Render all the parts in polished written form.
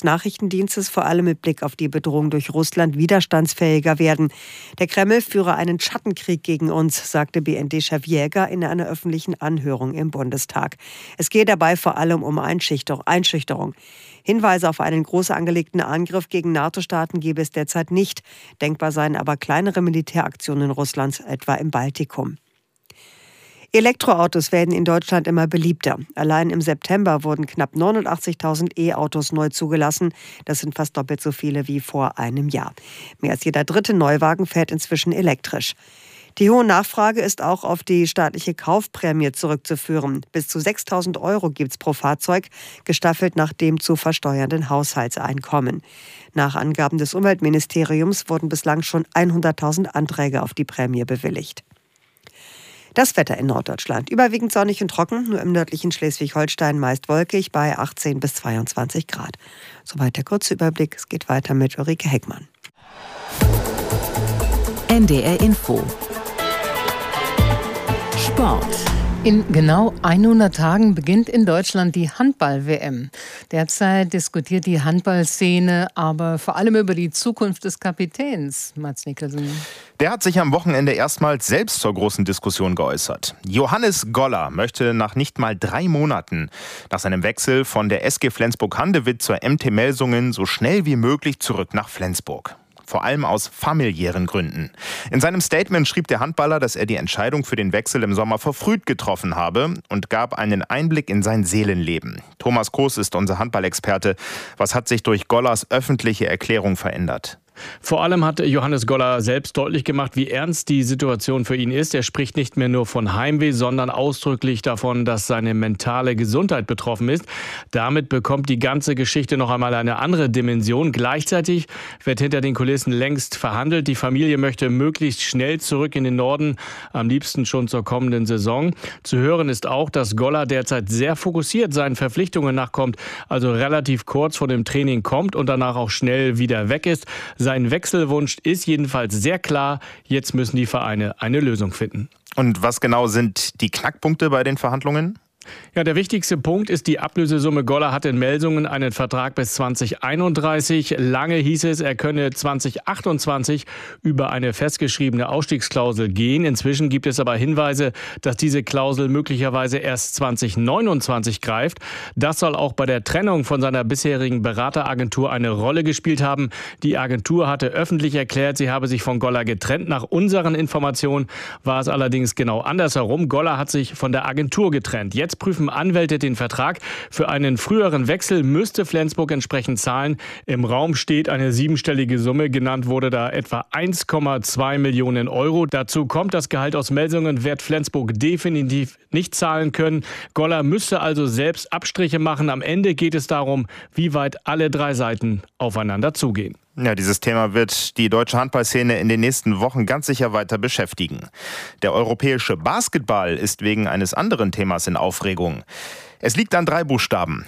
des Nachrichtendienstes vor allem mit Blick auf die Bedrohung durch Russland widerstandsfähiger werden. Der Kreml führe einen Schattenkrieg gegen uns, sagte BND-Chef Jäger in einer öffentlichen Anhörung im Bundestag. Es gehe dabei vor allem um Einschüchterung. Hinweise auf einen groß angelegten Angriff gegen NATO-Staaten gebe es derzeit nicht. Denkbar seien aber kleinere Militäraktionen Russlands, etwa im Baltikum. Elektroautos werden in Deutschland immer beliebter. Allein im September wurden knapp 89.000 E-Autos neu zugelassen. Das sind fast doppelt so viele wie vor einem Jahr. Mehr als jeder dritte Neuwagen fährt inzwischen elektrisch. Die hohe Nachfrage ist auch auf die staatliche Kaufprämie zurückzuführen. Bis zu 6.000 € gibt's pro Fahrzeug, gestaffelt nach dem zu versteuernden Haushaltseinkommen. Nach Angaben des Umweltministeriums wurden bislang schon 100.000 Anträge auf die Prämie bewilligt. Das Wetter in Norddeutschland. Überwiegend sonnig und trocken, nur im nördlichen Schleswig-Holstein meist wolkig bei 18 bis 22 Grad. Soweit der kurze Überblick. Es geht weiter mit Ulrike Heckmann. NDR Info. Sport. In genau 100 Tagen beginnt in Deutschland die Handball-WM. Derzeit diskutiert die Handballszene aber vor allem über die Zukunft des Kapitäns, Mats Nicholson. Der hat sich am Wochenende erstmals selbst zur großen Diskussion geäußert. Johannes Goller möchte nach nicht mal 3 Monaten nach seinem Wechsel von der SG Flensburg-Handewitt zur MT Melsungen so schnell wie möglich zurück nach Flensburg. Vor allem aus familiären Gründen. In seinem Statement schrieb der Handballer, dass er die Entscheidung für den Wechsel im Sommer verfrüht getroffen habe und gab einen Einblick in sein Seelenleben. Thomas Koos ist unser Handballexperte. Was hat sich durch Gollers öffentliche Erklärung verändert? Vor allem hat Johannes Goller selbst deutlich gemacht, wie ernst die Situation für ihn ist. Er spricht nicht mehr nur von Heimweh, sondern ausdrücklich davon, dass seine mentale Gesundheit betroffen ist. Damit bekommt die ganze Geschichte noch einmal eine andere Dimension. Gleichzeitig wird hinter den Kulissen längst verhandelt. Die Familie möchte möglichst schnell zurück in den Norden, am liebsten schon zur kommenden Saison. Zu hören ist auch, dass Goller derzeit sehr fokussiert seinen Verpflichtungen nachkommt, also relativ kurz vor dem Training kommt und danach auch schnell wieder weg ist. Sein Wechselwunsch ist jedenfalls sehr klar. Jetzt müssen die Vereine eine Lösung finden. Und was genau sind die Knackpunkte bei den Verhandlungen? Ja, der wichtigste Punkt ist die Ablösesumme. Goller hat in Melsungen einen Vertrag bis 2031. Lange hieß es, er könne 2028 über eine festgeschriebene Ausstiegsklausel gehen. Inzwischen gibt es aber Hinweise, dass diese Klausel möglicherweise erst 2029 greift. Das soll auch bei der Trennung von seiner bisherigen Berateragentur eine Rolle gespielt haben. Die Agentur hatte öffentlich erklärt, sie habe sich von Goller getrennt. Nach unseren Informationen war es allerdings genau andersherum. Goller hat sich von der Agentur getrennt. Jetzt prüfen Anwälte den Vertrag. Für einen früheren Wechsel müsste Flensburg entsprechend zahlen. Im Raum steht eine 7-stellige Summe. Genannt wurde da etwa 1,2 Millionen €. Dazu kommt, das Gehalt aus Melsungen wird Flensburg definitiv nicht zahlen können. Goller müsste also selbst Abstriche machen. Am Ende geht es darum, wie weit alle 3 Seiten aufeinander zugehen. Ja, dieses Thema wird die deutsche Handballszene in den nächsten Wochen ganz sicher weiter beschäftigen. Der europäische Basketball ist wegen eines anderen Themas in Aufregung. Es liegt an 3 Buchstaben: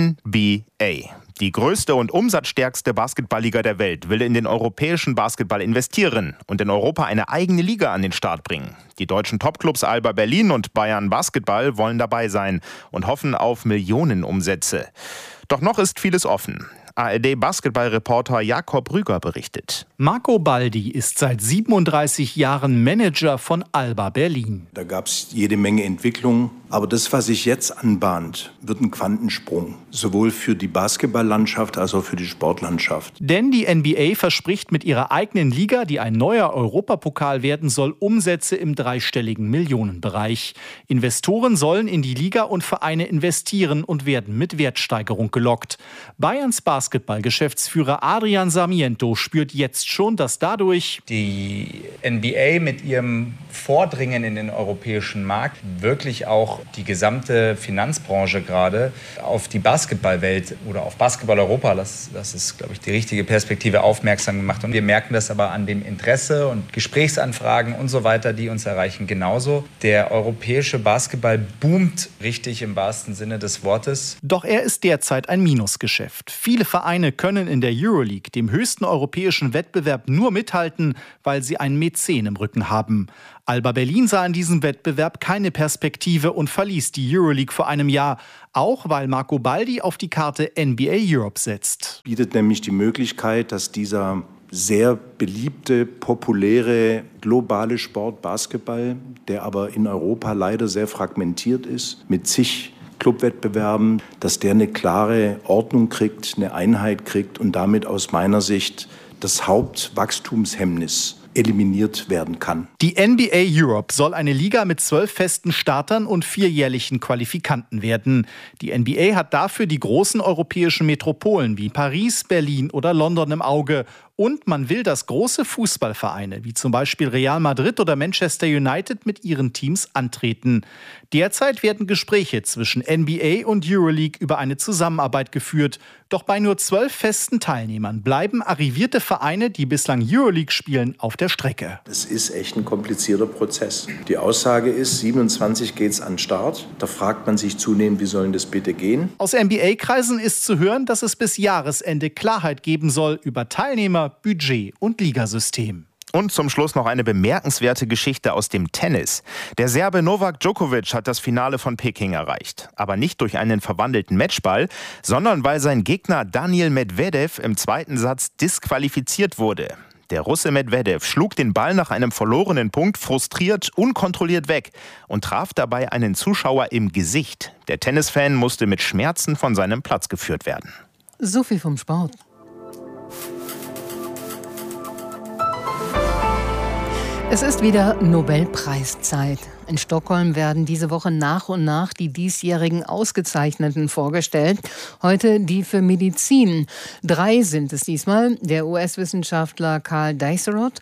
NBA. Die größte und umsatzstärkste Basketballliga der Welt will in den europäischen Basketball investieren und in Europa eine eigene Liga an den Start bringen. Die deutschen Topclubs Alba Berlin und Bayern Basketball wollen dabei sein und hoffen auf Millionenumsätze. Doch noch ist vieles offen. ARD-Basketball-Reporter Jakob Rüger berichtet. Marco Baldi ist seit 37 Jahren Manager von Alba Berlin. Da gab es jede Menge Entwicklungen. Aber das, was sich jetzt anbahnt, wird ein Quantensprung. Sowohl für die Basketballlandschaft als auch für die Sportlandschaft. Denn die NBA verspricht mit ihrer eigenen Liga, die ein neuer Europapokal werden soll, Umsätze im 3-stelligen Millionenbereich. Investoren sollen in die Liga und Vereine investieren und werden mit Wertsteigerung gelockt. Bayerns Basketballgeschäftsführer Adrian Sarmiento spürt jetzt schon, dass dadurch die NBA mit ihrem Vordringen in den europäischen Markt wirklich auch die gesamte Finanzbranche gerade auf die Basketballwelt oder auf Basketball Europa, das ist, glaube ich, die richtige Perspektive, aufmerksam gemacht. Und wir merken das aber an dem Interesse und Gesprächsanfragen und so weiter, die uns erreichen, genauso. Der europäische Basketball boomt richtig im wahrsten Sinne des Wortes. Doch er ist derzeit ein Minusgeschäft. Viele Vereine können in der Euroleague, dem höchsten europäischen Wettbewerb, nur mithalten, weil sie einen Mäzen im Rücken haben. Alba Berlin sah in diesem Wettbewerb keine Perspektive und verließ die Euroleague vor einem Jahr. Auch weil Marco Baldi auf die Karte NBA Europe setzt. Bietet nämlich die Möglichkeit, dass dieser sehr beliebte, populäre, globale Sport Basketball, der aber in Europa leider sehr fragmentiert ist, mit zig Clubwettbewerben, dass der eine klare Ordnung kriegt, eine Einheit kriegt und damit aus meiner Sicht das Hauptwachstumshemmnis eliminiert werden kann. Die NBA Europe soll eine Liga mit 12 festen Startern und 4 jährlichen Qualifikanten werden. Die NBA hat dafür die großen europäischen Metropolen wie Paris, Berlin oder London im Auge. Und man will, dass große Fußballvereine wie zum Beispiel Real Madrid oder Manchester United mit ihren Teams antreten. Derzeit werden Gespräche zwischen NBA und Euroleague über eine Zusammenarbeit geführt. Doch bei nur 12 festen Teilnehmern bleiben arrivierte Vereine, die bislang Euroleague spielen, auf der Strecke. Es ist echt ein komplizierter Prozess. Die Aussage ist, 27 geht's an den Start. Da fragt man sich zunehmend, wie soll das bitte gehen? Aus NBA-Kreisen ist zu hören, dass es bis Jahresende Klarheit geben soll über Teilnehmer, Budget und Ligasystem. Und zum Schluss noch eine bemerkenswerte Geschichte aus dem Tennis. Der Serbe Novak Djokovic hat das Finale von Peking erreicht. Aber nicht durch einen verwandelten Matchball, sondern weil sein Gegner Daniil Medvedev im zweiten Satz disqualifiziert wurde. Der Russe Medvedev schlug den Ball nach einem verlorenen Punkt frustriert, unkontrolliert weg und traf dabei einen Zuschauer im Gesicht. Der Tennisfan musste mit Schmerzen von seinem Platz geführt werden. So viel vom Sport. Es ist wieder Nobelpreiszeit. In Stockholm werden diese Woche nach und nach die diesjährigen Ausgezeichneten vorgestellt. Heute die für Medizin. 3 sind es diesmal. Der US-Wissenschaftler Karl Dijsselroth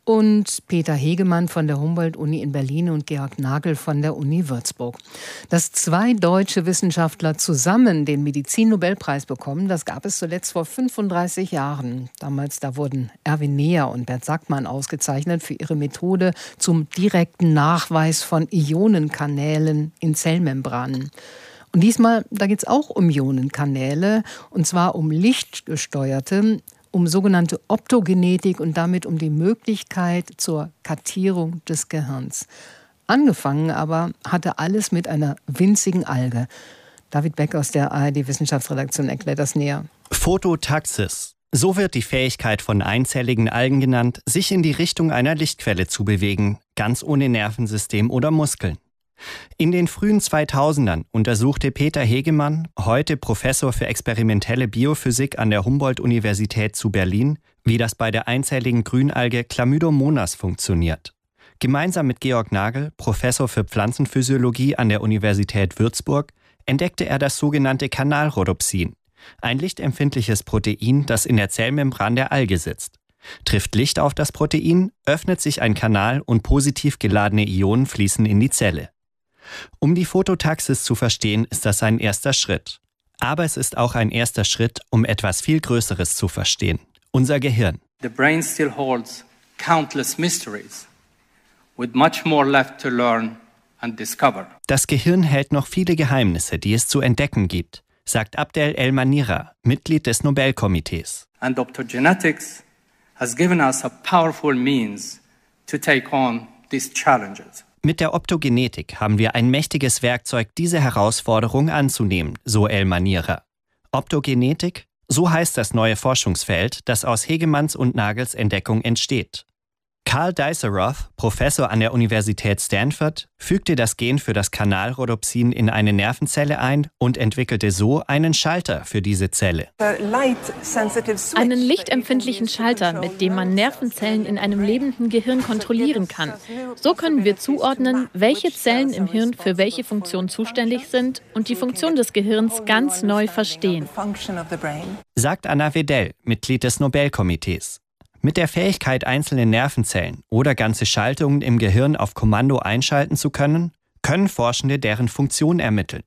und Peter Hegemann von der Humboldt-Uni in Berlin und Georg Nagel von der Uni Würzburg. Dass 2 deutsche Wissenschaftler zusammen den Medizin-Nobelpreis bekommen, das gab es zuletzt vor 35 Jahren. Damals, da wurden Erwin Neher und Bert Sackmann ausgezeichnet für ihre Methode zum direkten Nachweis von Ionenkanälen in Zellmembranen. Und diesmal, da geht es auch um Ionenkanäle, und zwar um lichtgesteuerte, um sogenannte Optogenetik und damit um die Möglichkeit zur Kartierung des Gehirns. Angefangen aber hatte alles mit einer winzigen Alge. David Beck aus der ARD-Wissenschaftsredaktion erklärt das näher. Phototaxis. So wird die Fähigkeit von einzelligen Algen genannt, sich in die Richtung einer Lichtquelle zu bewegen, ganz ohne Nervensystem oder Muskeln. In den frühen 2000ern untersuchte Peter Hegemann, heute Professor für experimentelle Biophysik an der Humboldt-Universität zu Berlin, wie das bei der einzelligen Grünalge Chlamydomonas funktioniert. Gemeinsam mit Georg Nagel, Professor für Pflanzenphysiologie an der Universität Würzburg, entdeckte er das sogenannte Kanalrhodopsin, ein lichtempfindliches Protein, das in der Zellmembran der Alge sitzt. Trifft Licht auf das Protein, öffnet sich ein Kanal und positiv geladene Ionen fließen in die Zelle. Um die Phototaxis zu verstehen, ist das ein erster Schritt. Aber es ist auch ein erster Schritt, um etwas viel Größeres zu verstehen: unser Gehirn. The brain still holds countless mysteries, with much more left to learn and discover. Das Gehirn hält noch viele Geheimnisse, die es zu entdecken gibt, sagt Abdel El-Manira, Mitglied des Nobelkomitees. And optogenetics has given us a powerful means to take on these challenges. Mit der Optogenetik haben wir ein mächtiges Werkzeug, diese Herausforderung anzunehmen, so El-Manira. Optogenetik, so heißt das neue Forschungsfeld, das aus Hegemanns und Nagels Entdeckung entsteht. Karl Dijsselroth, Professor an der Universität Stanford, fügte das Gen für das Kanalrhodopsin in eine Nervenzelle ein und entwickelte so einen Schalter für diese Zelle. Einen lichtempfindlichen Schalter, mit dem man Nervenzellen in einem lebenden Gehirn kontrollieren kann. So können wir zuordnen, welche Zellen im Hirn für welche Funktion zuständig sind und die Funktion des Gehirns ganz neu verstehen. Sagt Anna Wedell, Mitglied des Nobelkomitees. Mit der Fähigkeit, einzelne Nervenzellen oder ganze Schaltungen im Gehirn auf Kommando einschalten zu können, können Forschende deren Funktion ermitteln.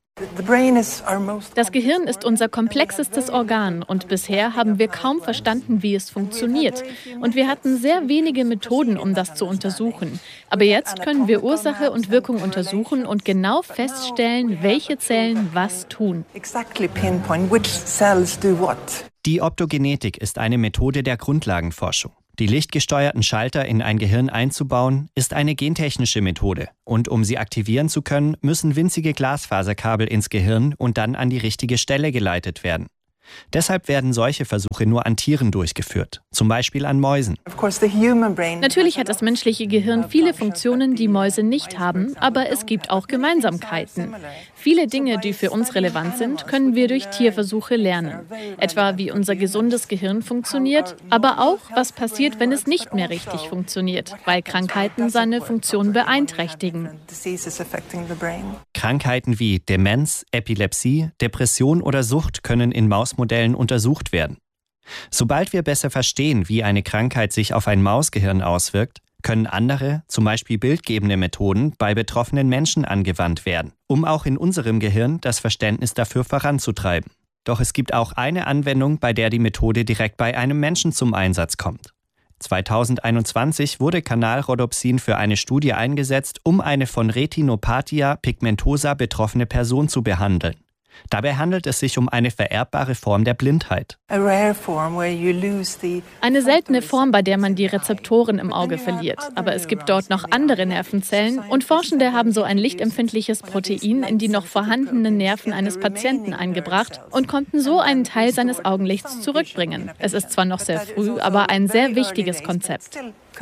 Das Gehirn ist unser komplexestes Organ und bisher haben wir kaum verstanden, wie es funktioniert. Und wir hatten sehr wenige Methoden, um das zu untersuchen. Aber jetzt können wir Ursache und Wirkung untersuchen und genau feststellen, welche Zellen was tun. Die Optogenetik ist eine Methode der Grundlagenforschung. Die lichtgesteuerten Schalter in ein Gehirn einzubauen, ist eine gentechnische Methode. Und um sie aktivieren zu können, müssen winzige Glasfaserkabel ins Gehirn und dann an die richtige Stelle geleitet werden. Deshalb werden solche Versuche nur an Tieren durchgeführt, zum Beispiel an Mäusen. Natürlich hat das menschliche Gehirn viele Funktionen, die Mäuse nicht haben, aber es gibt auch Gemeinsamkeiten. Viele Dinge, die für uns relevant sind, können wir durch Tierversuche lernen. Etwa wie unser gesundes Gehirn funktioniert, aber auch, was passiert, wenn es nicht mehr richtig funktioniert, weil Krankheiten seine Funktion beeinträchtigen. Krankheiten wie Demenz, Epilepsie, Depression oder Sucht können in Mausmodellen untersucht werden. Sobald wir besser verstehen, wie eine Krankheit sich auf ein Mausgehirn auswirkt, können andere, zum Beispiel bildgebende Methoden, bei betroffenen Menschen angewandt werden, um auch in unserem Gehirn das Verständnis dafür voranzutreiben. Doch es gibt auch eine Anwendung, bei der die Methode direkt bei einem Menschen zum Einsatz kommt. 2021 wurde Kanalrhodopsin für eine Studie eingesetzt, um eine von Retinopathia pigmentosa betroffene Person zu behandeln. Dabei handelt es sich um eine vererbbare Form der Blindheit. Eine seltene Form, bei der man die Rezeptoren im Auge verliert. Aber es gibt dort noch andere Nervenzellen und Forschende haben so ein lichtempfindliches Protein in die noch vorhandenen Nerven eines Patienten eingebracht und konnten so einen Teil seines Augenlichts zurückbringen. Es ist zwar noch sehr früh, aber ein sehr wichtiges Konzept.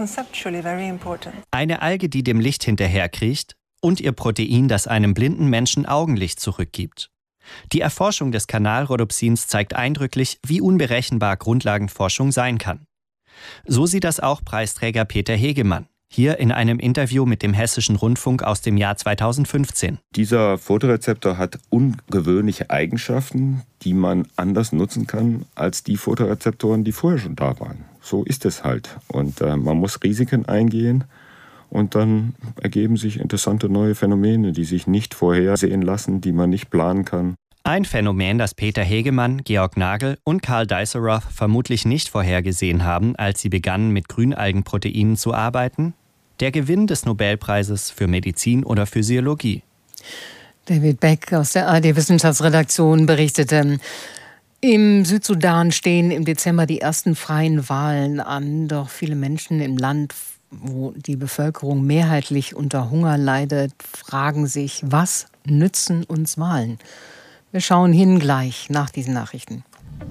Eine Alge, die dem Licht hinterherkriecht und ihr Protein, das einem blinden Menschen Augenlicht zurückgibt. Die Erforschung des Kanalrhodopsins zeigt eindrücklich, wie unberechenbar Grundlagenforschung sein kann. So sieht das auch Preisträger Peter Hegemann, hier in einem Interview mit dem Hessischen Rundfunk aus dem Jahr 2015. Dieser Photorezeptor hat ungewöhnliche Eigenschaften, die man anders nutzen kann als die Photorezeptoren, die vorher schon da waren. So ist es halt. Und man muss Risiken eingehen. Und dann ergeben sich interessante neue Phänomene, die sich nicht vorhersehen lassen, die man nicht planen kann. Ein Phänomen, das Peter Hegemann, Georg Nagel und Karl Dijsselroth vermutlich nicht vorhergesehen haben, als sie begannen, mit Grünalgenproteinen zu arbeiten: der Gewinn des Nobelpreises für Medizin oder Physiologie. David Beck aus der ARD-Wissenschaftsredaktion berichtete. Im Südsudan stehen im Dezember die ersten freien Wahlen an. Doch viele Menschen im Land, wo die Bevölkerung mehrheitlich unter Hunger leidet, fragen sich, was nützen uns Wahlen? Wir schauen hin gleich nach diesen Nachrichten.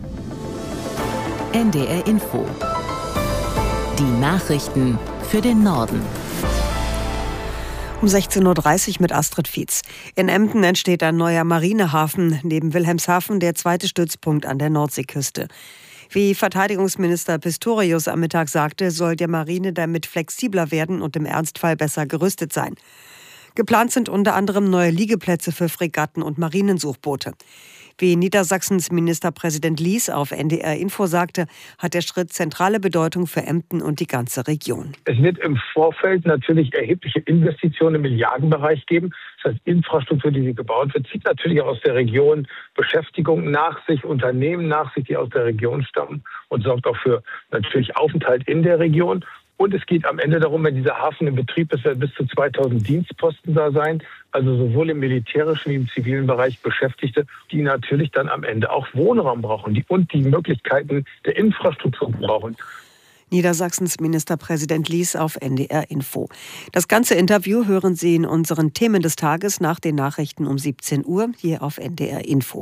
NDR Info. Die Nachrichten für den Norden. Um 16.30 Uhr mit Astrid Fietz. In Emden entsteht ein neuer Marinehafen, neben Wilhelmshaven der zweite Stützpunkt an der Nordseeküste. Wie Verteidigungsminister Pistorius am Mittag sagte, soll die Marine damit flexibler werden und im Ernstfall besser gerüstet sein. Geplant sind unter anderem neue Liegeplätze für Fregatten und Marinensuchboote. Wie Niedersachsens Ministerpräsident Lies auf NDR Info sagte, hat der Schritt zentrale Bedeutung für Emden und die ganze Region. Es wird im Vorfeld natürlich erhebliche Investitionen im Milliardenbereich geben. Das heißt, Infrastruktur, die gebaut wird, zieht natürlich auch aus der Region Beschäftigung nach sich, Unternehmen nach sich, die aus der Region stammen, und sorgt auch für natürlich Aufenthalt in der Region. Und es geht am Ende darum, wenn dieser Hafen in Betrieb ist, werden bis zu 2000 Dienstposten da sein, also sowohl im militärischen wie im zivilen Bereich Beschäftigte, die natürlich dann am Ende auch Wohnraum brauchen und die Möglichkeiten der Infrastruktur brauchen. Niedersachsens Ministerpräsident Lies auf NDR Info. Das ganze Interview hören Sie in unseren Themen des Tages nach den Nachrichten um 17 Uhr hier auf NDR Info.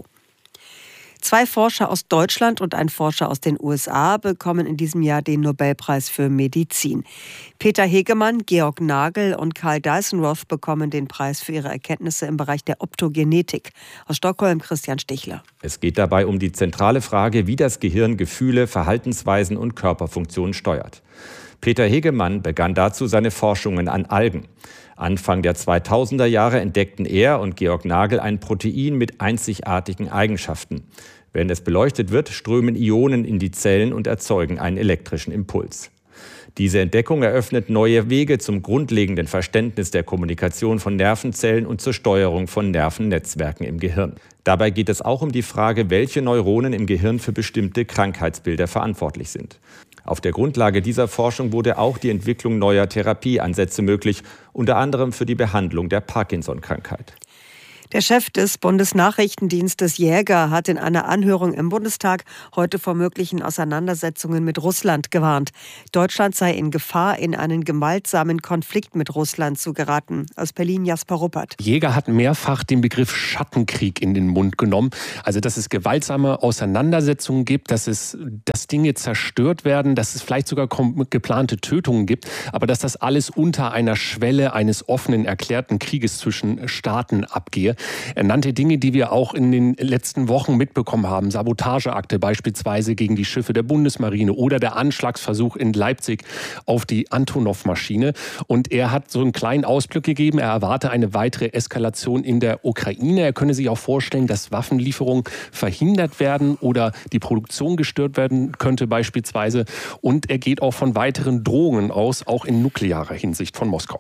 2 Forscher aus Deutschland und ein Forscher aus den USA bekommen in diesem Jahr den Nobelpreis für Medizin. Peter Hegemann, Georg Nagel und Karl Dijsselroth bekommen den Preis für ihre Erkenntnisse im Bereich der Optogenetik. Aus Stockholm Christian Stichler. Es geht dabei um die zentrale Frage, wie das Gehirn Gefühle, Verhaltensweisen und Körperfunktionen steuert. Peter Hegemann begann dazu seine Forschungen an Algen. Anfang der 2000er Jahre entdeckten er und Georg Nagel ein Protein mit einzigartigen Eigenschaften. Wenn es beleuchtet wird, strömen Ionen in die Zellen und erzeugen einen elektrischen Impuls. Diese Entdeckung eröffnet neue Wege zum grundlegenden Verständnis der Kommunikation von Nervenzellen und zur Steuerung von Nervennetzwerken im Gehirn. Dabei geht es auch um die Frage, welche Neuronen im Gehirn für bestimmte Krankheitsbilder verantwortlich sind. Auf der Grundlage dieser Forschung wurde auch die Entwicklung neuer Therapieansätze möglich, unter anderem für die Behandlung der Parkinson-Krankheit. Der Chef des Bundesnachrichtendienstes Jäger hat in einer Anhörung im Bundestag heute vor möglichen Auseinandersetzungen mit Russland gewarnt. Deutschland sei in Gefahr, in einen gewaltsamen Konflikt mit Russland zu geraten. Aus Berlin Jasper Ruppert. Jäger hat mehrfach den Begriff Schattenkrieg in den Mund genommen. Also, dass es gewaltsame Auseinandersetzungen gibt, dass Dinge zerstört werden, dass es vielleicht sogar geplante Tötungen gibt, aber dass das alles unter einer Schwelle eines offenen, erklärten Krieges zwischen Staaten abgehe. Er nannte Dinge, die wir auch in den letzten Wochen mitbekommen haben. Sabotageakte beispielsweise gegen die Schiffe der Bundesmarine oder der Anschlagsversuch in Leipzig auf die Antonov-Maschine. Und er hat so einen kleinen Ausblick gegeben. Er erwarte eine weitere Eskalation in der Ukraine. Er könne sich auch vorstellen, dass Waffenlieferungen verhindert werden oder die Produktion gestört werden könnte beispielsweise. Und er geht auch von weiteren Drohungen aus, auch in nuklearer Hinsicht von Moskau.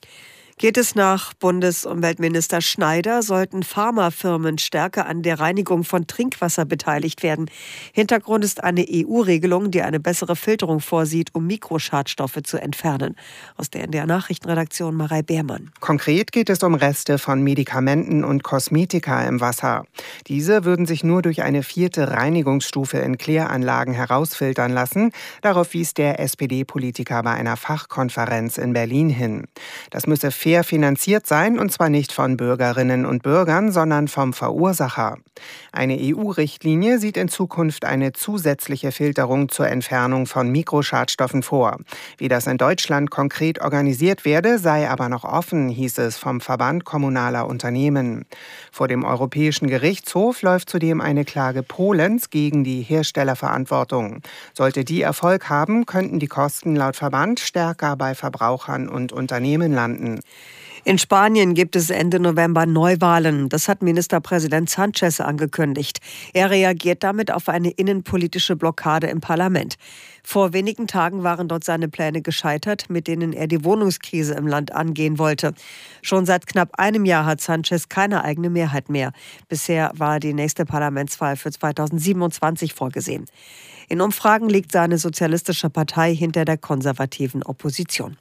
Geht es nach Bundesumweltminister Schneider, sollten Pharmafirmen stärker an der Reinigung von Trinkwasser beteiligt werden. Hintergrund ist eine EU-Regelung, die eine bessere Filterung vorsieht, um Mikroschadstoffe zu entfernen. Aus der NDR-Nachrichtenredaktion Marei Beermann. Konkret geht es um Reste von Medikamenten und Kosmetika im Wasser. Diese würden sich nur durch eine 4. Reinigungsstufe in Kläranlagen herausfiltern lassen. Darauf wies der SPD-Politiker bei einer Fachkonferenz in Berlin hin. Das müsse fair finanziert sein, und zwar nicht von Bürgerinnen und Bürgern, sondern vom Verursacher. Eine EU-Richtlinie sieht in Zukunft eine zusätzliche Filterung zur Entfernung von Mikroschadstoffen vor. Wie das in Deutschland konkret organisiert werde, sei aber noch offen, hieß es vom Verband kommunaler Unternehmen. Vor dem Europäischen Gerichtshof läuft zudem eine Klage Polens gegen die Herstellerverantwortung. Sollte die Erfolg haben, könnten die Kosten laut Verband stärker bei Verbrauchern und Unternehmen landen. In Spanien gibt es Ende November Neuwahlen. Das hat Ministerpräsident Sánchez angekündigt. Er reagiert damit auf eine innenpolitische Blockade im Parlament. Vor wenigen Tagen waren dort seine Pläne gescheitert, mit denen er die Wohnungskrise im Land angehen wollte. Schon seit knapp einem Jahr hat Sánchez keine eigene Mehrheit mehr. Bisher war die nächste Parlamentswahl für 2027 vorgesehen. In Umfragen liegt seine sozialistische Partei hinter der konservativen Opposition.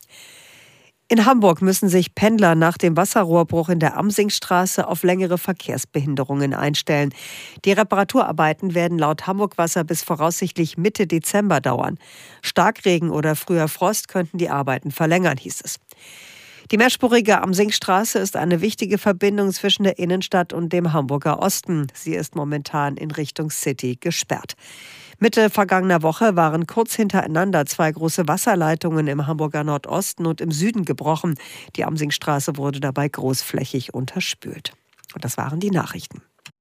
In Hamburg müssen sich Pendler nach dem Wasserrohrbruch in der Amsingstraße auf längere Verkehrsbehinderungen einstellen. Die Reparaturarbeiten werden laut Hamburg Wasser bis voraussichtlich Mitte Dezember dauern. Starkregen oder früher Frost könnten die Arbeiten verlängern, hieß es. Die mehrspurige Amsingstraße ist eine wichtige Verbindung zwischen der Innenstadt und dem Hamburger Osten. Sie ist momentan in Richtung City gesperrt. Mitte vergangener Woche waren kurz hintereinander 2 große Wasserleitungen im Hamburger Nordosten und im Süden gebrochen. Die Amsingstraße wurde dabei großflächig unterspült. Und das waren die Nachrichten.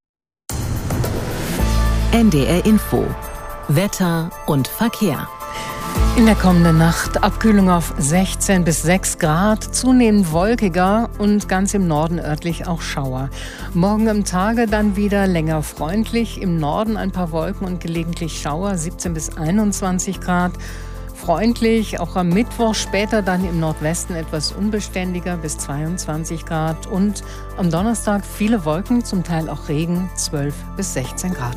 NDR Info. Wetter und Verkehr. In der kommenden Nacht Abkühlung auf 16 bis 6 Grad, zunehmend wolkiger und ganz im Norden örtlich auch Schauer. Morgen am Tage dann wieder länger freundlich, im Norden ein paar Wolken und gelegentlich Schauer, 17 bis 21 Grad. Freundlich, auch am Mittwoch, später dann im Nordwesten etwas unbeständiger bis 22 Grad. Und am Donnerstag viele Wolken, zum Teil auch Regen, 12 bis 16 Grad.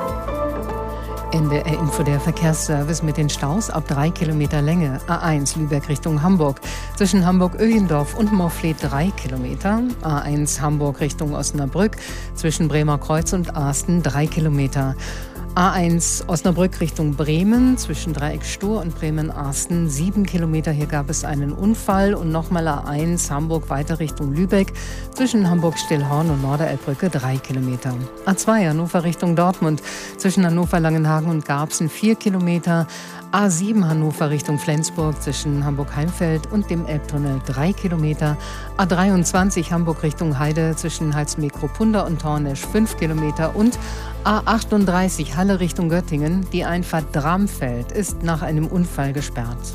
NDR Info, der Verkehrsservice mit den Staus ab 3 Kilometer Länge. A1 Lübeck Richtung Hamburg. Zwischen Hamburg-Öhlendorf und Moorfleet 3 Kilometer. A1 Hamburg Richtung Osnabrück. Zwischen Bremer Kreuz und Asten 3 Kilometer. A1 Osnabrück Richtung Bremen, zwischen Dreieck Stur und Bremen-Arsten 7 Kilometer. Hier gab es einen Unfall. Und nochmal A1 Hamburg weiter Richtung Lübeck, zwischen Hamburg-Stillhorn und Norderelbbrücke 3 Kilometer. A2 Hannover Richtung Dortmund, zwischen Hannover-Langenhagen und Garbsen 4 Kilometer. A7 Hannover Richtung Flensburg, zwischen Hamburg-Heimfeld und dem Elbtunnel 3 Kilometer. A23 Hamburg Richtung Heide, zwischen Halsmekropunda und Tornesch 5 Kilometer. Und A38 Halle Richtung Göttingen, die Einfahrt Dramfeld ist nach einem Unfall gesperrt.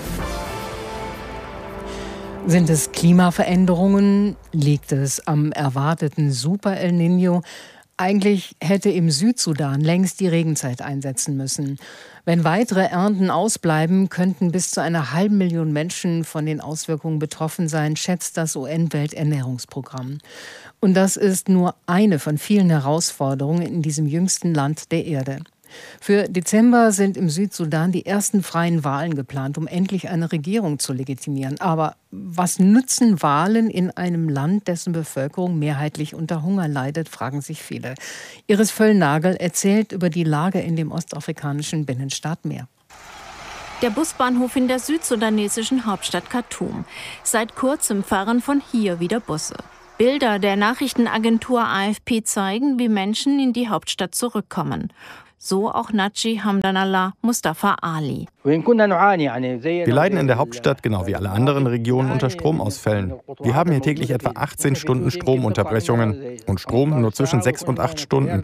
Sind es Klimaveränderungen? Liegt es am erwarteten Super El Niño? Eigentlich hätte im Südsudan längst die Regenzeit einsetzen müssen. Wenn weitere Ernten ausbleiben, könnten bis zu 500.000 Menschen von den Auswirkungen betroffen sein, schätzt das UN-Welternährungsprogramm. Und das ist nur eine von vielen Herausforderungen in diesem jüngsten Land der Erde. Für Dezember sind im Südsudan die ersten freien Wahlen geplant, um endlich eine Regierung zu legitimieren. Aber was nützen Wahlen in einem Land, dessen Bevölkerung mehrheitlich unter Hunger leidet, fragen sich viele. Iris Völlnagel erzählt über die Lage in dem ostafrikanischen Binnenstaat mehr. Der Busbahnhof in der südsudanesischen Hauptstadt Khartoum. Seit kurzem fahren von hier wieder Busse. Bilder der Nachrichtenagentur AFP zeigen, wie Menschen in die Hauptstadt zurückkommen. So auch Naji Hamdanallah Mustafa Ali. Wir leiden in der Hauptstadt, genau wie alle anderen Regionen, unter Stromausfällen. Wir haben hier täglich etwa 18 Stunden Stromunterbrechungen und Strom nur zwischen 6 und 8 Stunden.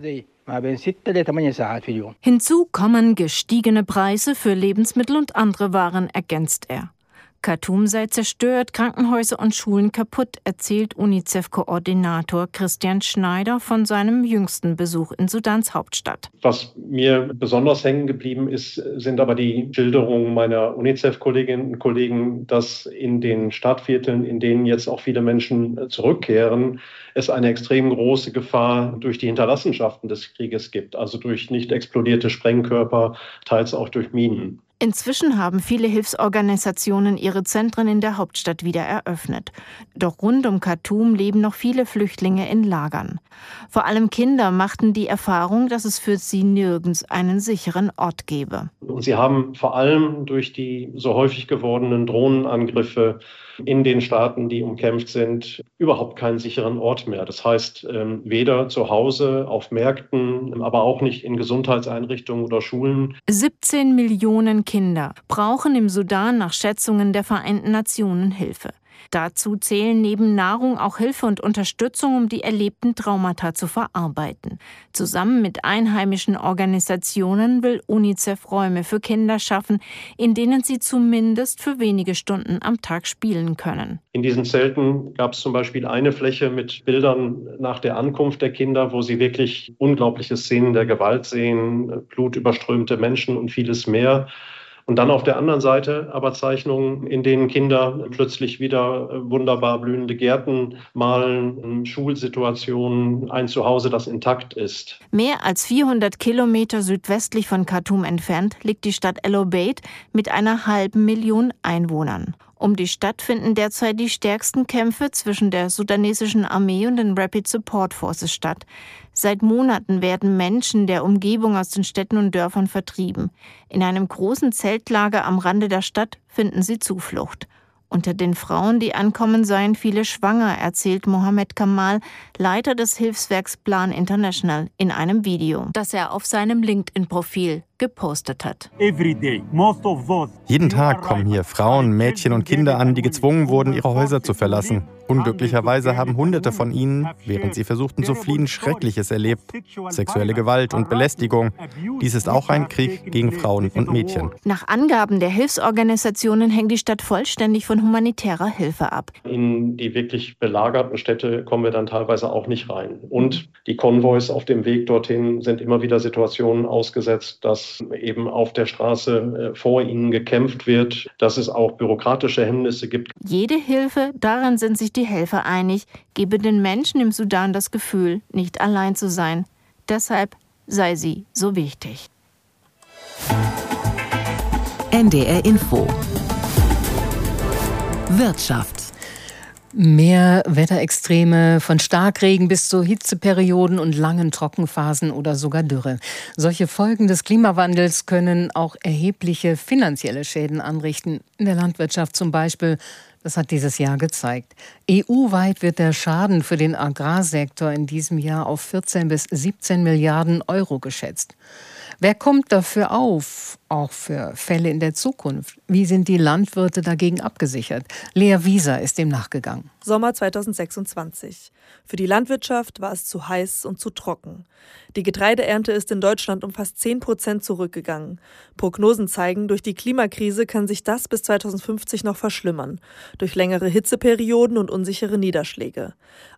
Hinzu kommen gestiegene Preise für Lebensmittel und andere Waren, ergänzt er. Khartoum sei zerstört, Krankenhäuser und Schulen kaputt, erzählt UNICEF-Koordinator Christian Schneider von seinem jüngsten Besuch in Sudans Hauptstadt. Was mir besonders hängen geblieben ist, sind aber die Schilderungen meiner UNICEF-Kolleginnen und Kollegen, dass in den Stadtvierteln, in denen jetzt auch viele Menschen zurückkehren, es eine extrem große Gefahr durch die Hinterlassenschaften des Krieges gibt, also durch nicht explodierte Sprengkörper, teils auch durch Minen. Inzwischen haben viele Hilfsorganisationen ihre Zentren in der Hauptstadt wieder eröffnet. Doch rund um Khartoum leben noch viele Flüchtlinge in Lagern. Vor allem Kinder machten die Erfahrung, dass es für sie nirgends einen sicheren Ort gäbe. Und sie haben vor allem durch die so häufig gewordenen Drohnenangriffe in den Staaten, die umkämpft sind, überhaupt keinen sicheren Ort mehr. Das heißt, weder zu Hause, auf Märkten, aber auch nicht in Gesundheitseinrichtungen oder Schulen. 17 Millionen Kinder brauchen im Sudan nach Schätzungen der Vereinten Nationen Hilfe. Dazu zählen neben Nahrung auch Hilfe und Unterstützung, um die erlebten Traumata zu verarbeiten. Zusammen mit einheimischen Organisationen will UNICEF Räume für Kinder schaffen, in denen sie zumindest für wenige Stunden am Tag spielen können. In diesen Zelten gab es zum Beispiel eine Fläche mit Bildern nach der Ankunft der Kinder, wo sie wirklich unglaubliche Szenen der Gewalt sehen, blutüberströmte Menschen und vieles mehr. Und dann auf der anderen Seite aber Zeichnungen, in denen Kinder plötzlich wieder wunderbar blühende Gärten malen, Schulsituationen, ein Zuhause, das intakt ist. Mehr als 400 Kilometer südwestlich von Khartoum entfernt liegt die Stadt El Obeid mit einer 500.000 Einwohnern. Um die Stadt finden derzeit die stärksten Kämpfe zwischen der sudanesischen Armee und den Rapid Support Forces statt. Seit Monaten werden Menschen der Umgebung aus den Städten und Dörfern vertrieben. In einem großen Zeltlager am Rande der Stadt finden sie Zuflucht. Unter den Frauen, die ankommen, seien viele schwanger, erzählt Mohammed Kamal, Leiter des Hilfswerks Plan International, in einem Video, das er auf seinem LinkedIn-Profil gepostet hat. Jeden Tag kommen hier Frauen, Mädchen und Kinder an, die gezwungen wurden, ihre Häuser zu verlassen. Unglücklicherweise haben Hunderte von ihnen, während sie versuchten zu fliehen, Schreckliches erlebt. Sexuelle Gewalt und Belästigung. Dies ist auch ein Krieg gegen Frauen und Mädchen. Nach Angaben der Hilfsorganisationen hängt die Stadt vollständig von humanitärer Hilfe ab. In die wirklich belagerten Städte kommen wir dann teilweise auch nicht rein. Und die Konvois auf dem Weg dorthin sind immer wieder Situationen ausgesetzt, dass eben auf der Straße vor ihnen gekämpft wird, dass es auch bürokratische Hemmnisse gibt. Jede Hilfe, daran sind sich die Helfer einig, gebe den Menschen im Sudan das Gefühl, nicht allein zu sein. Deshalb sei sie so wichtig. NDR Info. Wirtschaft. Mehr Wetterextreme, von Starkregen bis zu Hitzeperioden und langen Trockenphasen oder sogar Dürre. Solche Folgen des Klimawandels können auch erhebliche finanzielle Schäden anrichten. In der Landwirtschaft zum Beispiel. Das hat dieses Jahr gezeigt. EU-weit wird der Schaden für den Agrarsektor in diesem Jahr auf 14 bis 17 Milliarden Euro geschätzt. Wer kommt dafür auf, auch für Fälle in der Zukunft? Wie sind die Landwirte dagegen abgesichert? Lea Wieser ist dem nachgegangen. Sommer 2026. Für die Landwirtschaft war es zu heiß und zu trocken. Die Getreideernte ist in Deutschland um fast 10% zurückgegangen. Prognosen zeigen, durch die Klimakrise kann sich das bis 2050 noch verschlimmern. Durch längere Hitzeperioden und unsichere Niederschläge.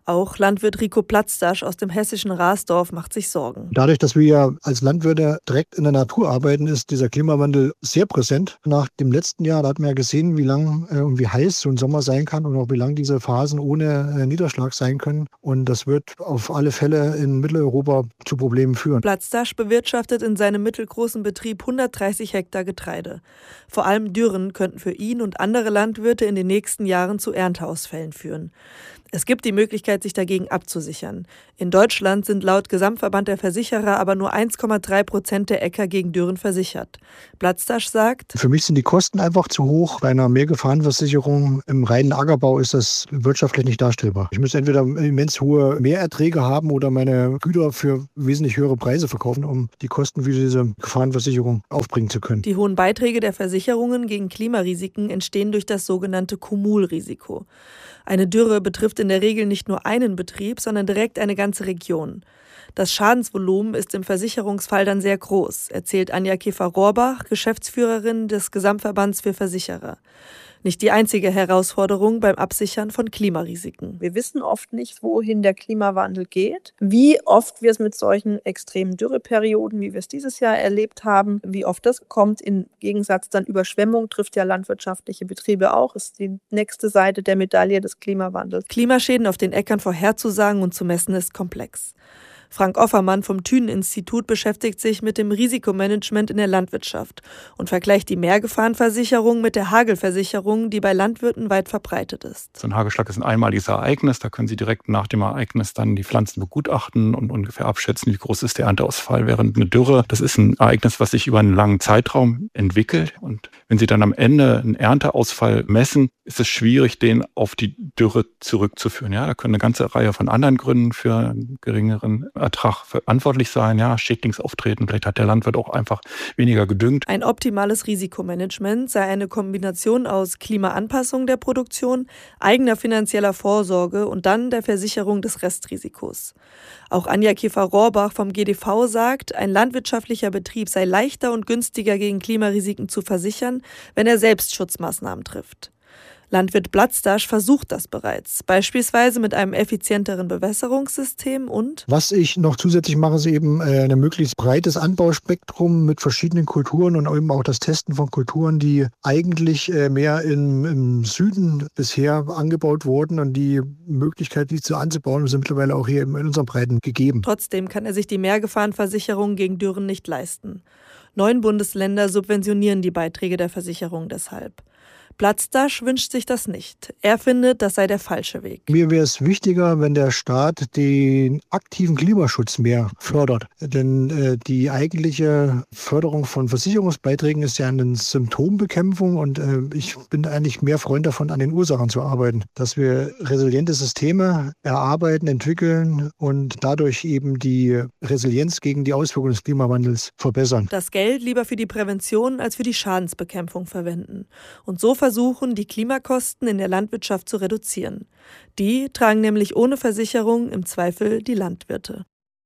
Auch Landwirt Rico Platzdasch aus dem hessischen Rasdorf macht sich Sorgen. Dadurch, dass wir ja als Landwirte direkt in der Natur arbeiten, ist dieser Klimawandel sehr präsent. Nach dem letzten Jahr, da hat man ja gesehen, wie lang und wie heiß so ein Sommer sein kann und auch wie lang diese Phasen ohne Niederschlag sein können. Und das wird auf alle Fälle in Mitteleuropa zu Problemen führen. Platzdasch bewirtschaftet in seinem mittelgroßen Betrieb 130 Hektar Getreide. Vor allem Dürren könnten für ihn und andere Landwirte in den nächsten Jahren zu Ernteausfällen führen. Es gibt die Möglichkeit, sich dagegen abzusichern. In Deutschland sind laut Gesamtverband der Versicherer aber nur 1,3% der Äcker gegen Dürren versichert. Platzdasch sagt: Für mich sind die Kosten einfach zu hoch. Bei einer Mehrgefahrenversicherung im reinen Ackerbau ist das wirtschaftlich nicht darstellbar. Ich müsste entweder immens hohe Mehrerträge haben oder meine Güter für wesentlich höhere Preise verkaufen, um die Kosten für diese Gefahrenversicherung aufbringen zu können. Die hohen Beiträge der Versicherungen gegen Klimarisiken entstehen durch das sogenannte Cumulrisiko. Eine Dürre betrifft in der Regel nicht nur einen Betrieb, sondern direkt eine ganze Region. Das Schadensvolumen ist im Versicherungsfall dann sehr groß, erzählt Anja Käfer-Rohrbach, Geschäftsführerin des Gesamtverbands für Versicherer. Nicht die einzige Herausforderung beim Absichern von Klimarisiken. Wir wissen oft nicht, wohin der Klimawandel geht, wie oft wir es mit solchen extremen Dürreperioden, wie wir es dieses Jahr erlebt haben, wie oft das kommt. Im Gegensatz dann Überschwemmung trifft ja landwirtschaftliche Betriebe auch, ist die nächste Seite der Medaille des Klimawandels. Klimaschäden auf den Äckern vorherzusagen und zu messen ist komplex. Frank Offermann vom Thünen-Institut beschäftigt sich mit dem Risikomanagement in der Landwirtschaft und vergleicht die Mehrgefahrenversicherung mit der Hagelversicherung, die bei Landwirten weit verbreitet ist. So ein Hagelschlag ist ein einmaliges Ereignis. Da können Sie direkt nach dem Ereignis dann die Pflanzen begutachten und ungefähr abschätzen, wie groß ist der Ernteausfall. Während eine Dürre, das ist ein Ereignis, was sich über einen langen Zeitraum entwickelt. Und wenn Sie dann am Ende einen Ernteausfall messen, ist es schwierig, den auf die Dürre zurückzuführen. Ja, da können eine ganze Reihe von anderen Gründen für einen geringeren Ertrag verantwortlich sein. Ja, Schädlingsauftreten, vielleicht hat der Landwirt auch einfach weniger gedüngt. Ein optimales Risikomanagement sei eine Kombination aus Klimaanpassung der Produktion, eigener finanzieller Vorsorge und dann der Versicherung des Restrisikos. Auch Anja Käfer-Rohrbach vom GDV sagt, ein landwirtschaftlicher Betrieb sei leichter und günstiger gegen Klimarisiken zu versichern, wenn er selbst Schutzmaßnahmen trifft. Landwirt Platzdasch versucht das bereits, beispielsweise mit einem effizienteren Bewässerungssystem und... Was ich noch zusätzlich mache, ist eben ein möglichst breites Anbauspektrum mit verschiedenen Kulturen und eben auch das Testen von Kulturen, die eigentlich mehr im Süden bisher angebaut wurden und die Möglichkeit, die anzubauen, sind mittlerweile auch hier in unseren Breiten gegeben. Trotzdem kann er sich die Mehrgefahrenversicherung gegen Dürren nicht leisten. 9 Bundesländer subventionieren die Beiträge der Versicherung deshalb. Platzdasch wünscht sich das nicht. Er findet, das sei der falsche Weg. Mir wäre es wichtiger, wenn der Staat den aktiven Klimaschutz mehr fördert. Denn die eigentliche Förderung von Versicherungsbeiträgen ist ja eine Symptombekämpfung und ich bin eigentlich mehr Freund davon, an den Ursachen zu arbeiten. Dass wir resiliente Systeme erarbeiten, entwickeln und dadurch eben die Resilienz gegen die Auswirkungen des Klimawandels verbessern. Das Geld lieber für die Prävention als für die Schadensbekämpfung verwenden. Und so versuchen, die Klimakosten in der Landwirtschaft zu reduzieren. Die tragen nämlich ohne Versicherung im Zweifel die Landwirte.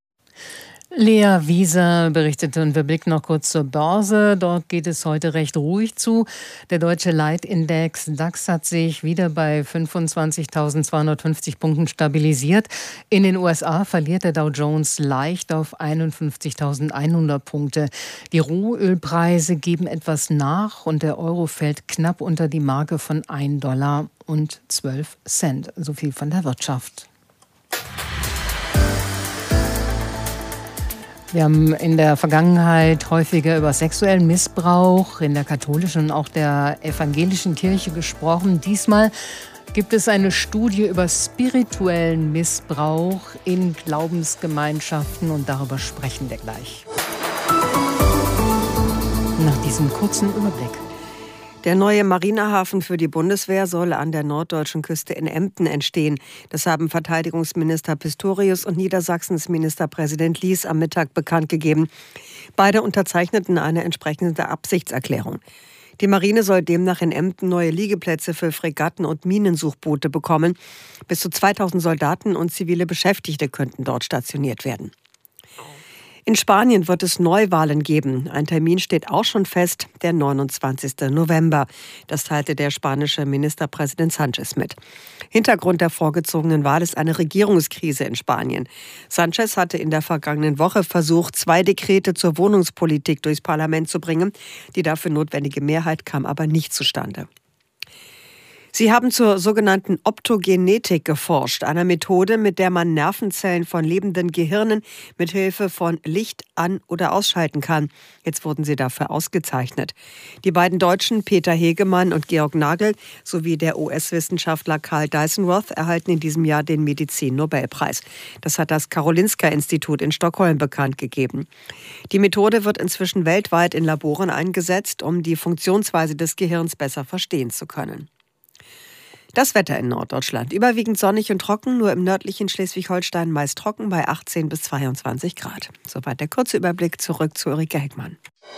Lea Wieser berichtete und wir blicken noch kurz zur Börse. Dort geht es heute recht ruhig zu. Der deutsche Leitindex DAX hat sich wieder bei 25.250 Punkten stabilisiert. In den USA verliert der Dow Jones leicht auf 51.100 Punkte. Die Rohölpreise geben etwas nach und der Euro fällt knapp unter die Marke von $1,12. So viel von der Wirtschaft. Wir haben in der Vergangenheit häufiger über sexuellen Missbrauch in der katholischen und auch der evangelischen Kirche gesprochen. Diesmal gibt es eine Studie über spirituellen Missbrauch in Glaubensgemeinschaften und darüber sprechen wir gleich. Nach diesem kurzen Überblick. Der neue Marinehafen für die Bundeswehr soll an der norddeutschen Küste in Emden entstehen. Das haben Verteidigungsminister Pistorius und Niedersachsens Ministerpräsident Lies am Mittag bekannt gegeben. Beide unterzeichneten eine entsprechende Absichtserklärung. Die Marine soll demnach in Emden neue Liegeplätze für Fregatten und Minensuchboote bekommen. Bis zu 2000 Soldaten und zivile Beschäftigte könnten dort stationiert werden. In Spanien wird es Neuwahlen geben. Ein Termin steht auch schon fest, der 29. November. Das teilte der spanische Ministerpräsident Sánchez mit. Hintergrund der vorgezogenen Wahl ist eine Regierungskrise in Spanien. Sánchez hatte in der vergangenen Woche versucht, 2 Dekrete zur Wohnungspolitik durchs Parlament zu bringen. Die dafür notwendige Mehrheit kam aber nicht zustande. Sie haben zur sogenannten Optogenetik geforscht, einer Methode, mit der man Nervenzellen von lebenden Gehirnen mit Hilfe von Licht an- oder ausschalten kann. Jetzt wurden sie dafür ausgezeichnet. Die beiden Deutschen Peter Hegemann und Georg Nagel sowie der US-Wissenschaftler Carl Dyson-Roth erhalten in diesem Jahr den Medizin-Nobelpreis. Das hat das Karolinska-Institut in Stockholm bekannt gegeben. Die Methode wird inzwischen weltweit in Laboren eingesetzt, um die Funktionsweise des Gehirns besser verstehen zu können. Das Wetter in Norddeutschland. Überwiegend sonnig und trocken, nur im nördlichen Schleswig-Holstein meist trocken bei 18 bis 22 Grad. Soweit der kurze Überblick. Zurück zu Ulrike Heckmann.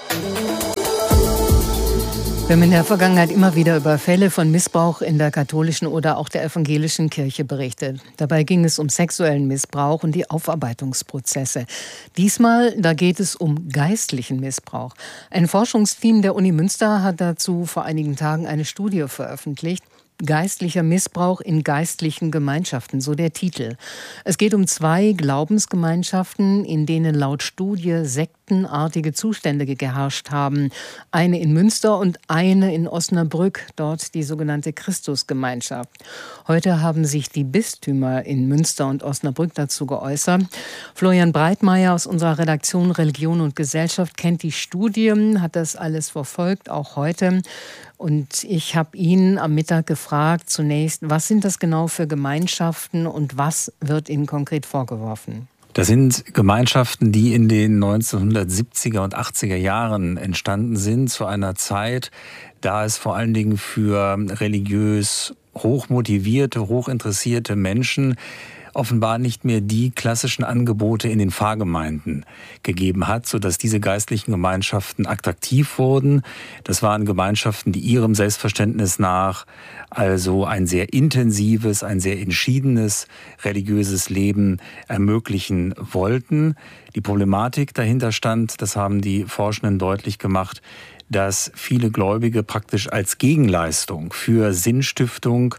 Wir haben in der Vergangenheit immer wieder über Fälle von Missbrauch in der katholischen oder auch der evangelischen Kirche berichtet. Dabei ging es um sexuellen Missbrauch und die Aufarbeitungsprozesse. Diesmal, da geht es um geistlichen Missbrauch. Ein Forschungsteam der Uni Münster hat dazu vor einigen Tagen eine Studie veröffentlicht. Geistlicher Missbrauch in geistlichen Gemeinschaften, so der Titel. Es geht um 2 Glaubensgemeinschaften, in denen laut Studie sektenartige Zustände geherrscht haben. Eine in Münster und eine in Osnabrück, dort die sogenannte Christusgemeinschaft. Heute haben sich die Bistümer in Münster und Osnabrück dazu geäußert. Florian Breitmeier aus unserer Redaktion Religion und Gesellschaft kennt die Studie, hat das alles verfolgt, auch heute. Und ich habe ihn am Mittag gefragt, zunächst, was sind das genau für Gemeinschaften und was wird ihnen konkret vorgeworfen? Das sind Gemeinschaften, die in den 1970er und 80er Jahren entstanden sind, zu einer Zeit, da es vor allen Dingen für religiös hochmotivierte, hochinteressierte Menschen offenbar nicht mehr die klassischen Angebote in den Pfarrgemeinden gegeben hat, sodass diese geistlichen Gemeinschaften attraktiv wurden. Das waren Gemeinschaften, die ihrem Selbstverständnis nach also ein sehr intensives, ein sehr entschiedenes religiöses Leben ermöglichen wollten. Die Problematik dahinter stand, das haben die Forschenden deutlich gemacht, dass viele Gläubige praktisch als Gegenleistung für Sinnstiftung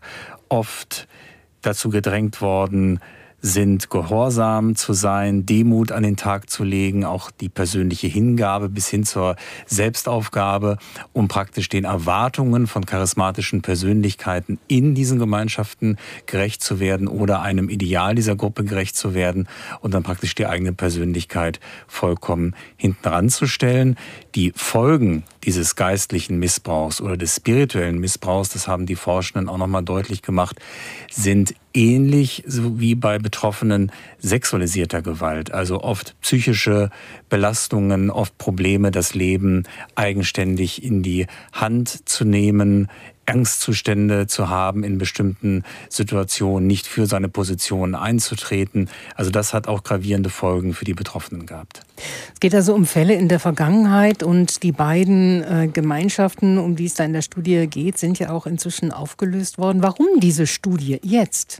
oft dazu gedrängt worden sind, gehorsam zu sein, Demut an den Tag zu legen, auch die persönliche Hingabe bis hin zur Selbstaufgabe, um praktisch den Erwartungen von charismatischen Persönlichkeiten in diesen Gemeinschaften gerecht zu werden oder einem Ideal dieser Gruppe gerecht zu werden und dann praktisch die eigene Persönlichkeit vollkommen hinten ranzustellen. Die Folgen dieses geistlichen Missbrauchs oder des spirituellen Missbrauchs, das haben die Forschenden auch nochmal deutlich gemacht, sind ähnlich so wie bei Betroffenen sexualisierter Gewalt. Also oft psychische Belastungen, oft Probleme, das Leben eigenständig in die Hand zu nehmen, Angstzustände zu haben in bestimmten Situationen, nicht für seine Position einzutreten. Also das hat auch gravierende Folgen für die Betroffenen gehabt. Es geht also um Fälle in der Vergangenheit und die beiden Gemeinschaften, um die es da in der Studie geht, sind ja auch inzwischen aufgelöst worden. Warum diese Studie jetzt?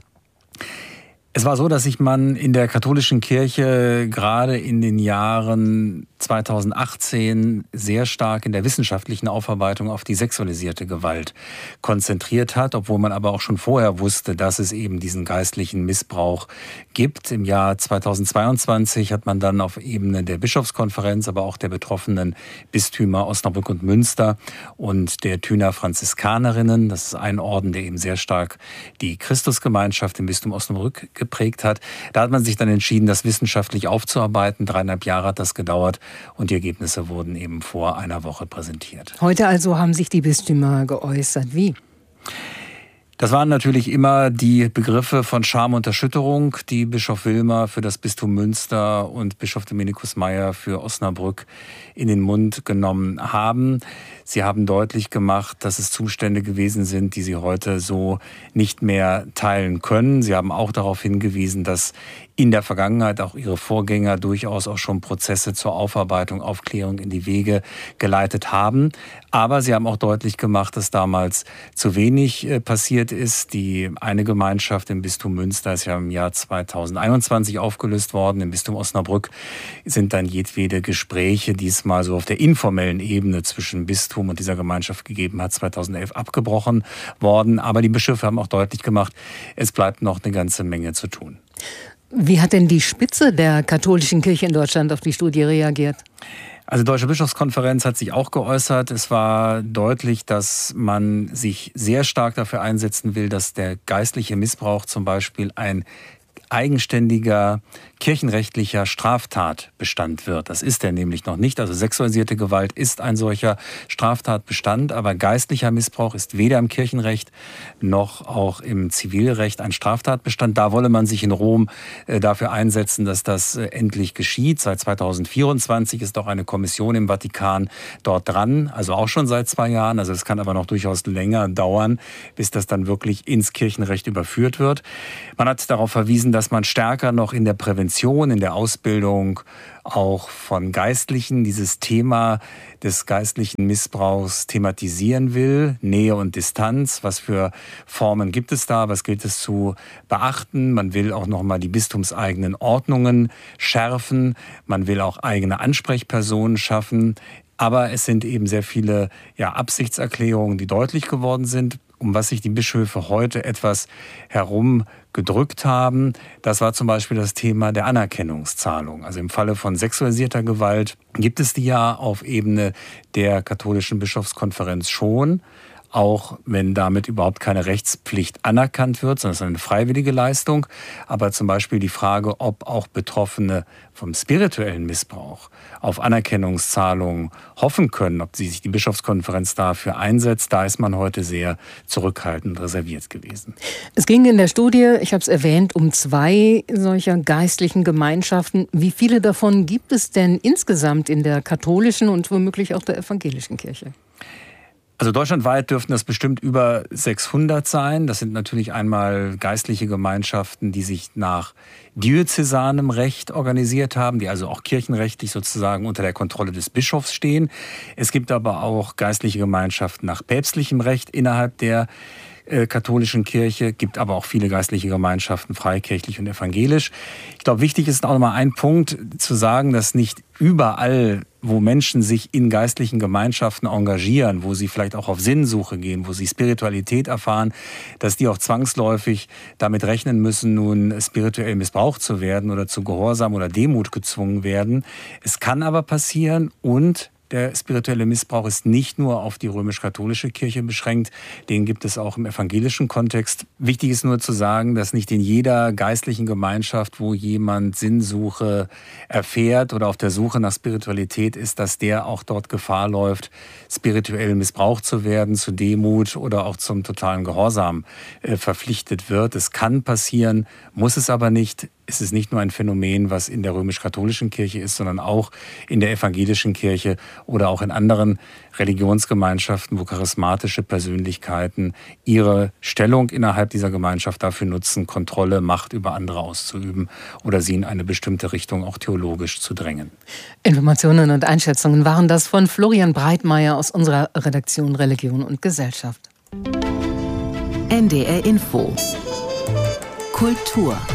Es war so, dass sich man in der katholischen Kirche gerade in den Jahren 2018 sehr stark in der wissenschaftlichen Aufarbeitung auf die sexualisierte Gewalt konzentriert hat, obwohl man aber auch schon vorher wusste, dass es eben diesen geistlichen Missbrauch gibt. Im Jahr 2022 hat man dann auf Ebene der Bischofskonferenz, aber auch der betroffenen Bistümer Osnabrück und Münster und der Thuner Franziskanerinnen, das ist ein Orden, der eben sehr stark die Christusgemeinschaft im Bistum Osnabrück geprägt hat. Da hat man sich dann entschieden, das wissenschaftlich aufzuarbeiten. 3,5 Jahre hat das gedauert. Und die Ergebnisse wurden eben vor einer Woche präsentiert. Heute also haben sich die Bistümer geäußert. Wie? Das waren natürlich immer die Begriffe von Scham und Erschütterung, die Bischof Wilmer für das Bistum Münster und Bischof Dominikus Meyer für Osnabrück in den Mund genommen haben. Sie haben deutlich gemacht, dass es Zustände gewesen sind, die sie heute so nicht mehr teilen können. Sie haben auch darauf hingewiesen, dass in der Vergangenheit auch ihre Vorgänger durchaus auch schon Prozesse zur Aufarbeitung, Aufklärung in die Wege geleitet haben. Aber sie haben auch deutlich gemacht, dass damals zu wenig passiert passiert ist. Die eine Gemeinschaft im Bistum Münster ist ja im Jahr 2021 aufgelöst worden. Im Bistum Osnabrück sind dann jedwede Gespräche, die es mal so auf der informellen Ebene zwischen Bistum und dieser Gemeinschaft gegeben hat, 2011 abgebrochen worden. Aber die Bischöfe haben auch deutlich gemacht, es bleibt noch eine ganze Menge zu tun. Wie hat denn die Spitze der katholischen Kirche in Deutschland auf die Studie reagiert? Also die Deutsche Bischofskonferenz hat sich auch geäußert. Es war deutlich, dass man sich sehr stark dafür einsetzen will, dass der geistliche Missbrauch zum Beispiel ein eigenständiger kirchenrechtlicher Straftatbestand wird. Das ist er nämlich noch nicht. Also sexualisierte Gewalt ist ein solcher Straftatbestand, aber geistlicher Missbrauch ist weder im Kirchenrecht noch auch im Zivilrecht ein Straftatbestand. Da wolle man sich in Rom dafür einsetzen, dass das endlich geschieht. Seit 2024 ist auch eine Kommission im Vatikan dort dran, also auch schon seit 2 Jahren. Also es kann aber noch durchaus länger dauern, bis das dann wirklich ins Kirchenrecht überführt wird. Man hat darauf verwiesen, dass man stärker noch in der Prävention, in der Ausbildung auch von Geistlichen dieses Thema des geistlichen Missbrauchs thematisieren will. Nähe und Distanz, was für Formen gibt es da, was gilt es zu beachten. Man will auch nochmal die bistumseigenen Ordnungen schärfen. Man will auch eigene Ansprechpersonen schaffen. Aber es sind eben sehr viele Absichtserklärungen, die deutlich geworden sind. Um was sich die Bischöfe heute etwas herumgedrückt haben, das war zum Beispiel das Thema der Anerkennungszahlung. Also im Falle von sexualisierter Gewalt gibt es die ja auf Ebene der katholischen Bischofskonferenz schon, auch wenn damit überhaupt keine Rechtspflicht anerkannt wird, sondern es ist eine freiwillige Leistung. Aber zum Beispiel die Frage, ob auch Betroffene vom spirituellen Missbrauch auf Anerkennungszahlungen hoffen können, ob sich die Bischofskonferenz dafür einsetzt, da ist man heute sehr zurückhaltend reserviert gewesen. Es ging in der Studie, ich habe es erwähnt, um 2 solcher geistlichen Gemeinschaften. Wie viele davon gibt es denn insgesamt in der katholischen und womöglich auch der evangelischen Kirche? Also deutschlandweit dürften das bestimmt über 600 sein. Das sind natürlich einmal geistliche Gemeinschaften, die sich nach diözesanem Recht organisiert haben, die also auch kirchenrechtlich sozusagen unter der Kontrolle des Bischofs stehen. Es gibt aber auch geistliche Gemeinschaften nach päpstlichem Recht innerhalb der katholischen Kirche, gibt aber auch viele geistliche Gemeinschaften, freikirchlich und evangelisch. Ich glaube, wichtig ist auch noch mal ein Punkt zu sagen, dass nicht überall, wo Menschen sich in geistlichen Gemeinschaften engagieren, wo sie vielleicht auch auf Sinnsuche gehen, wo sie Spiritualität erfahren, dass die auch zwangsläufig damit rechnen müssen, nun spirituell missbraucht zu werden oder zu Gehorsam oder Demut gezwungen werden. Es kann aber passieren und der spirituelle Missbrauch ist nicht nur auf die römisch-katholische Kirche beschränkt, den gibt es auch im evangelischen Kontext. Wichtig ist nur zu sagen, dass nicht in jeder geistlichen Gemeinschaft, wo jemand Sinnsuche erfährt oder auf der Suche nach Spiritualität ist, dass der auch dort Gefahr läuft, spirituell missbraucht zu werden, zu Demut oder auch zum totalen Gehorsam verpflichtet wird. Es kann passieren, muss es aber nicht. Es ist nicht nur ein Phänomen, was in der römisch-katholischen Kirche ist, sondern auch in der evangelischen Kirche oder auch in anderen Religionsgemeinschaften, wo charismatische Persönlichkeiten ihre Stellung innerhalb dieser Gemeinschaft dafür nutzen, Kontrolle, Macht über andere auszuüben oder sie in eine bestimmte Richtung auch theologisch zu drängen. Informationen und Einschätzungen waren das von Florian Breitmeier aus unserer Redaktion Religion und Gesellschaft. NDR Info Kultur.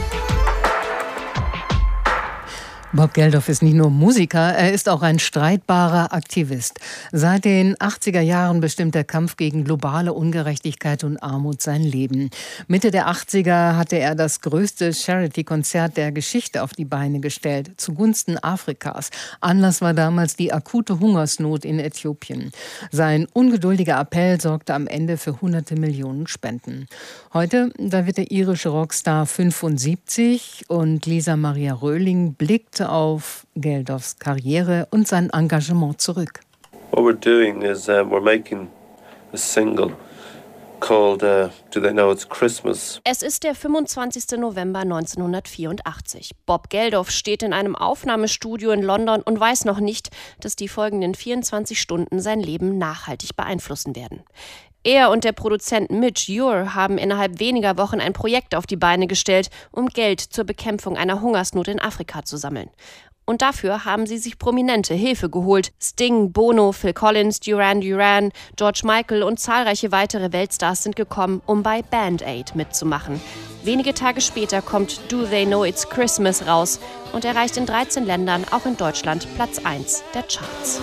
Bob Geldof ist nicht nur Musiker, er ist auch ein streitbarer Aktivist. Seit den 80er Jahren bestimmt der Kampf gegen globale Ungerechtigkeit und Armut sein Leben. Mitte der 80er hatte er das größte Charity-Konzert der Geschichte auf die Beine gestellt, zugunsten Afrikas. Anlass war damals die akute Hungersnot in Äthiopien. Sein ungeduldiger Appell sorgte am Ende für hunderte Millionen Spenden. Heute, da wird der irische Rockstar 75 und Lisa Maria Röhling blickt auf Geldofs Karriere und sein Engagement zurück. What we're doing is we're making a single called Do They Know It's Christmas? Es ist der 25. November 1984. Bob Geldof steht in einem Aufnahmestudio in London und weiß noch nicht, dass die folgenden 24 Stunden sein Leben nachhaltig beeinflussen werden. Er und der Produzent Midge Ure haben innerhalb weniger Wochen ein Projekt auf die Beine gestellt, um Geld zur Bekämpfung einer Hungersnot in Afrika zu sammeln. Und dafür haben sie sich prominente Hilfe geholt. Sting, Bono, Phil Collins, Duran Duran, George Michael und zahlreiche weitere Weltstars sind gekommen, um bei Band Aid mitzumachen. Wenige Tage später kommt Do They Know It's Christmas raus und erreicht in 13 Ländern, auch in Deutschland, Platz 1 der Charts.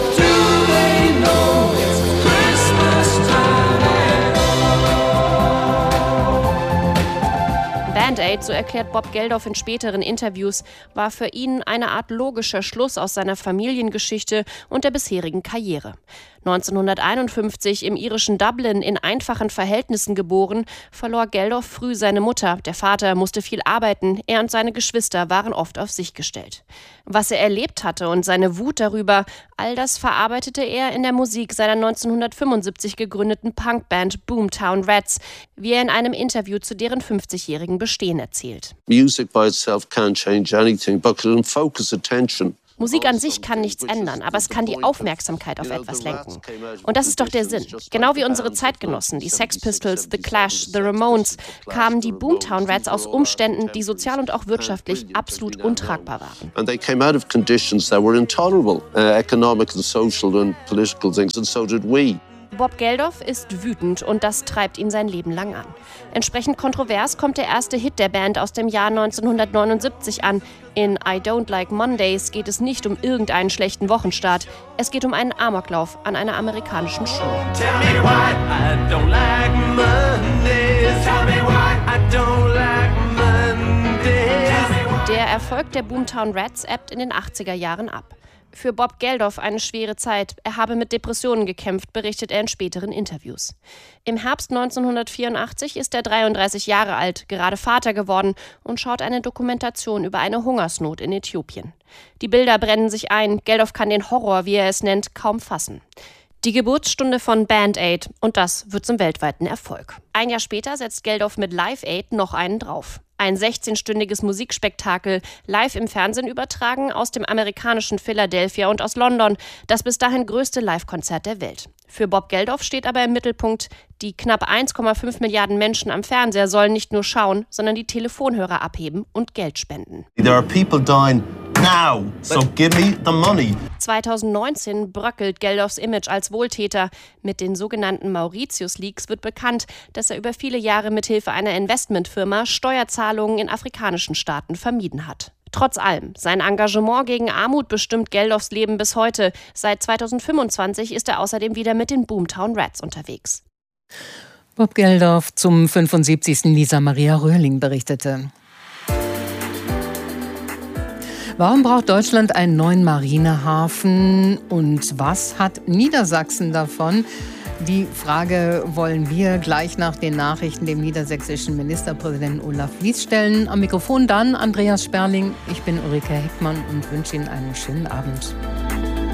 Band Aid, so erklärt Bob Geldof in späteren Interviews, war für ihn eine Art logischer Schluss aus seiner Familiengeschichte und der bisherigen Karriere. 1951 im irischen Dublin in einfachen Verhältnissen geboren, verlor Geldof früh seine Mutter. Der Vater musste viel arbeiten, er und seine Geschwister waren oft auf sich gestellt. Was er erlebt hatte und seine Wut darüber, all das verarbeitete er in der Musik seiner 1975 gegründeten Punkband Boomtown Rats, wie er in einem Interview zu deren 50-jährigen Bestehen erzählt. Music by itself can't change anything, but it can focus attention. Musik an sich kann nichts ändern, aber es kann die Aufmerksamkeit auf etwas lenken. Und das ist doch der Sinn. Genau wie unsere Zeitgenossen, die Sex Pistols, The Clash, The Ramones, kamen die Boomtown Rats aus Umständen, die sozial und auch wirtschaftlich absolut untragbar waren. And they came out of conditions that were intolerable, economic and social and political things, and so did we. Bob Geldof ist wütend und das treibt ihn sein Leben lang an. Entsprechend kontrovers kommt der erste Hit der Band aus dem Jahr 1979 an. In I Don't Like Mondays geht es nicht um irgendeinen schlechten Wochenstart. Es geht um einen Amoklauf an einer amerikanischen Schule. Tell me why I don't like Mondays. Tell me why I don't like Mondays. Der Erfolg der Boomtown Rats ebbt in den 80er Jahren ab. Für Bob Geldof eine schwere Zeit. Er habe mit Depressionen gekämpft, berichtet er in späteren Interviews. Im Herbst 1984 ist er 33 Jahre alt, gerade Vater geworden und schaut eine Dokumentation über eine Hungersnot in Äthiopien. Die Bilder brennen sich ein. Geldof kann den Horror, wie er es nennt, kaum fassen. Die Geburtsstunde von Band Aid und das wird zum weltweiten Erfolg. Ein Jahr später setzt Geldof mit Live Aid noch einen drauf. Ein 16-stündiges Musikspektakel, live im Fernsehen übertragen aus dem amerikanischen Philadelphia und aus London, das bis dahin größte Live-Konzert der Welt. Für Bob Geldof steht aber im Mittelpunkt, die knapp 1,5 Milliarden Menschen am Fernseher sollen nicht nur schauen, sondern die Telefonhörer abheben und Geld spenden. There are people dying now, so give me the money. 2019 bröckelt Geldofs Image als Wohltäter. Mit den sogenannten Mauritius-Leaks wird bekannt, dass er über viele Jahre mithilfe einer Investmentfirma Steuerzahlungen in afrikanischen Staaten vermieden hat. Trotz allem, sein Engagement gegen Armut bestimmt Geldofs Leben bis heute. Seit 2025 ist er außerdem wieder mit den Boomtown Rats unterwegs. Bob Geldof zum 75. Lisa Maria Röhrling berichtete. Warum braucht Deutschland einen neuen Marinehafen und was hat Niedersachsen davon? Die Frage wollen wir gleich nach den Nachrichten dem niedersächsischen Ministerpräsidenten Olaf Lies stellen. Am Mikrofon dann Andreas Sperling. Ich bin Ulrike Heckmann und wünsche Ihnen einen schönen Abend.